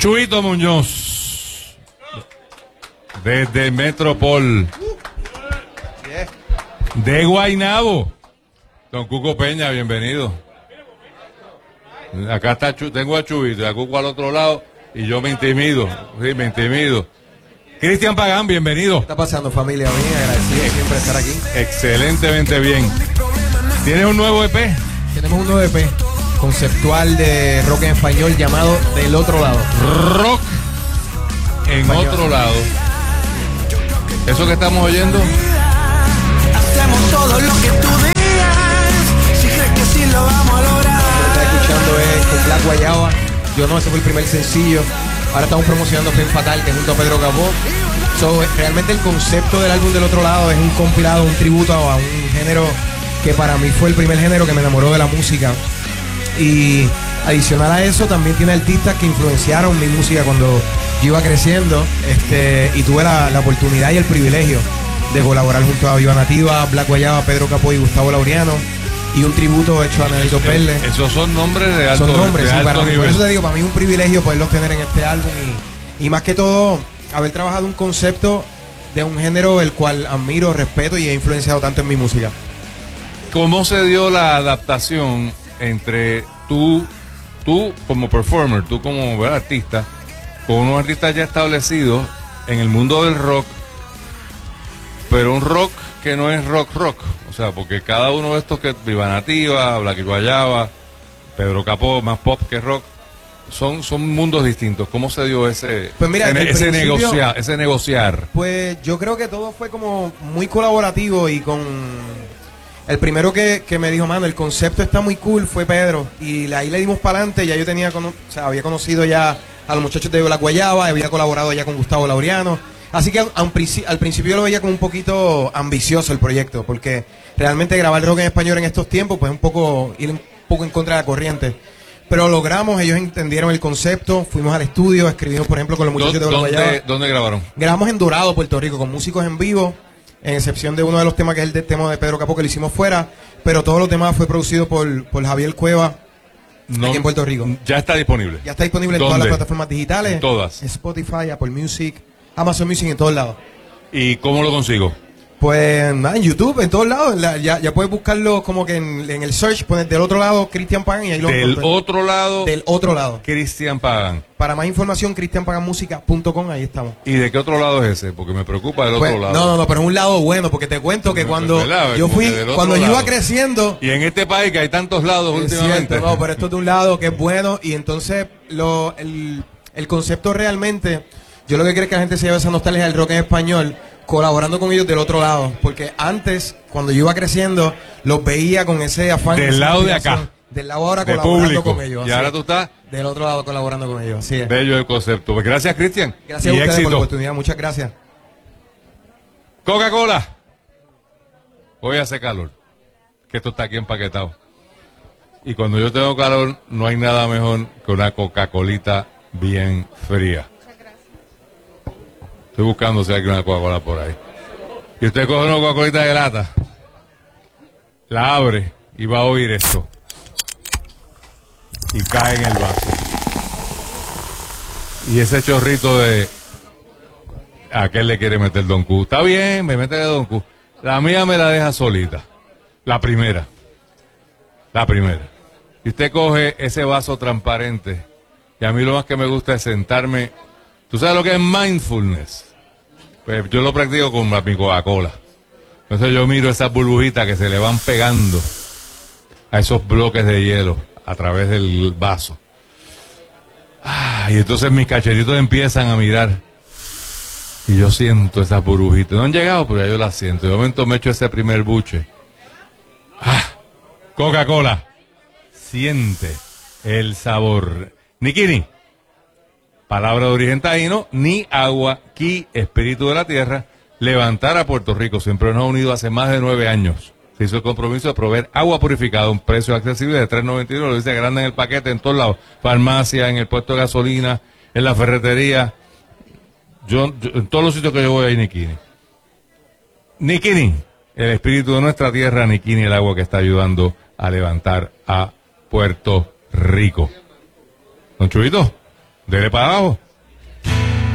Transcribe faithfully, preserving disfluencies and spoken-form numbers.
Chuito Muñoz, desde Metropol, de Guaynabo. Don Cuco Peña, bienvenido. Acá está, tengo a Chuito y a Cuco al otro lado y yo me intimido, sí, me intimido. Cristian Pagán, bienvenido. ¿Qué está pasando, familia? Bien, agradecido siempre estar aquí. Excelentemente bien. ¿Tienes un nuevo E P? Tenemos un nuevo E P conceptual de rock en español llamado Del Otro Lado. Rock en español. Otro lado. ¿Eso que estamos oyendo? Hacemos todo lo que tú digas. Si crees que sí lo vamos a lograr. Lo que está escuchando es con Black Guayaba. Yo no, ese fue el primer sencillo. Ahora estamos promocionando Femme Fatal, que junto a Pedro Capó. So, realmente el concepto del álbum Del Otro Lado es un compilado, un tributo a un género que para mí fue el primer género que me enamoró de la música. Y adicional a eso, también tiene artistas que influenciaron mi música cuando yo iba creciendo. Este, y tuve la, la oportunidad y el privilegio de colaborar junto a Viva Nativa, Black Guayaba, Pedro Capó y Gustavo Laureano. Y un tributo hecho a Nelito Perle. Esos son nombres de alto, son nombres, de sí, alto para mí, nivel. por eso te digo, para mí es un privilegio poderlos tener en este álbum. Y, y más que todo, haber trabajado un concepto de un género el cual admiro, respeto y he influenciado tanto en mi música. ¿Cómo se dio la adaptación entre tú, tú como performer, tú como, ¿verdad?, artista, con unos artistas ya establecidos en el mundo del rock, pero un rock que no es rock rock? O sea, porque cada uno de estos, que Viva Nativa, Black Guayaba, Pedro Capó, más pop que rock, son, son mundos distintos. ¿Cómo se dio ese, pues mira, ese, ese, negocia, ese negociar? Pues yo creo que todo fue como muy colaborativo y con... El primero que, que me dijo, mano, el concepto está muy cool, fue Pedro. Y ahí le dimos para adelante. Ya yo tenía, cono- o sea, había conocido ya a los muchachos de Black Guayaba, había colaborado ya con Gustavo Laureano. Así que a, a un princi- al principio yo lo veía como un poquito ambicioso el proyecto, porque realmente grabar rock en español en estos tiempos, pues un poco, ir un poco en contra de la corriente. Pero logramos, ellos entendieron el concepto, fuimos al estudio, escribimos, por ejemplo, con los muchachos de Black Guayaba. ¿Dónde, ¿Dónde grabaron? Grabamos en Dorado, Puerto Rico, con músicos en vivo, en excepción de uno de los temas que es el de- tema de Pedro Capó, que lo hicimos fuera, pero todos los temas fue producido por, por Javier Cueva, No, aquí en Puerto Rico. Ya está disponible. Ya está disponible en ¿Dónde? todas las plataformas digitales. En todas. Spotify, Apple Music, Amazon Music, en todos lados. ¿Y cómo lo consigo? Pues nada, en YouTube, en todos lados. La- ya, ya puedes buscarlo como que en, en el search, pones Del Otro Lado, Cristian Pagan, y ahí lo Del encuentras. otro lado, Del Otro Lado. Cristian Pagan. Para más información, cristian pagan música punto com, ahí estamos. ¿Y de qué otro lado es ese? Porque me preocupa del Pues, otro lado. no, no, no, pero es un lado bueno, porque te cuento que No, cuando ¿verdad? yo Como fui, que del otro cuando yo lado. iba creciendo, Y en este país que hay tantos lados es últimamente. cierto, no, pero esto es de un lado que es bueno, y entonces lo, el, el concepto realmente, yo lo que quiero es que la gente se lleve esa nostalgia del rock en español, colaborando con ellos del otro lado, porque antes, cuando yo iba creciendo, los veía con ese afán. Del esa lado de inspiración. acá. Del lado ahora de colaborando público. con ellos. Y así ahora es. tú estás Del otro lado colaborando con ellos, así es. bello el concepto. Pues gracias, Cristian. Gracias y a ustedes éxito. por la oportunidad, muchas gracias. Coca-Cola. Hoy hace calor. Que esto está aquí empaquetado. Y cuando yo tengo calor, no hay nada mejor que una Coca-Colita bien fría. Estoy buscando si hay una Coca-Cola por ahí. Y usted coge una Coca-Colita de lata, la abre y va a oír esto. Y cae en el vaso. Y ese chorrito de... ¿A qué le quiere meter Don Q? Está bien, me mete Don Q. La mía me la deja solita. La primera. La primera. Y usted coge ese vaso transparente. Y a mí lo más que me gusta es sentarme. ¿Tú sabes lo que es mindfulness? Pues yo lo practico con mi Coca-Cola. Entonces yo miro esas burbujitas que se le van pegando a esos bloques de hielo a través del vaso. Ah, y entonces mis cachetitos empiezan a mirar. Y yo siento esas burbujitas. No han llegado, pero ya yo las siento. De momento me echo ese primer buche. Ah, Coca-Cola. Siente el sabor. Nikini. Palabra de origen taíno, ni agua, ki, espíritu de la tierra, levantar a Puerto Rico. Siempre nos ha unido hace más de nueve años. Se hizo el compromiso de proveer agua purificada a un precio accesible de tres noventa y uno, lo dice grande en el paquete, en todos lados. Farmacia, en el puesto de gasolina, en la ferretería. Yo, yo en todos los sitios que yo voy hay Nikini. Nikini, el espíritu de nuestra tierra, Nikini, el agua que está ayudando a levantar a Puerto Rico. Don Chubito. Dele para abajo.